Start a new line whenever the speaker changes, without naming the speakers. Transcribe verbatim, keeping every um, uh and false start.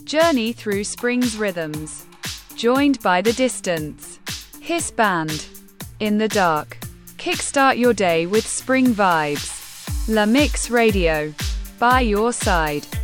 Journey through spring's rhythms. Joined by the distance. Hiss Band. In the dark. Kickstart your day with spring vibes. La Mix Radio. By your side.